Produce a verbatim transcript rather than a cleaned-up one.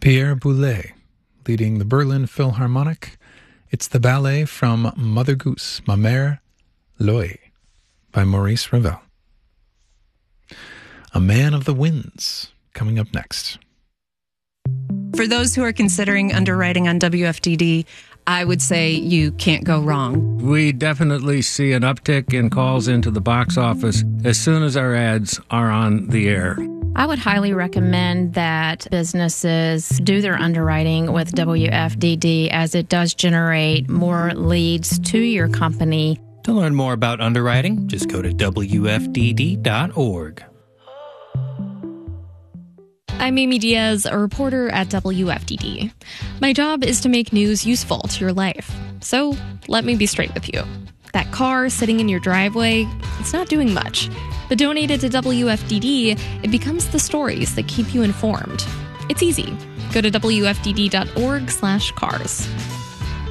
Pierre Boulez, leading the Berlin Philharmonic. It's the ballet from Mother Goose, Ma Mère Loie, by Maurice Ravel. A Man of the Winds, coming up next. For those who are considering underwriting on W F D D, I would say you can't go wrong. We definitely see an uptick in calls into the box office as soon as our ads are on the air. I would highly recommend that businesses do their underwriting with W F D D, as it does generate more leads to your company. To learn more about underwriting, just go to W F D D dot org. I'm Amy Diaz, a reporter at W F D D. My job is to make news useful to your life. So let me be straight with you. That car sitting in your driveway, it's not doing much. But donated to W F D D, it becomes the stories that keep you informed. It's easy. Go to W F D D dot org slash cars.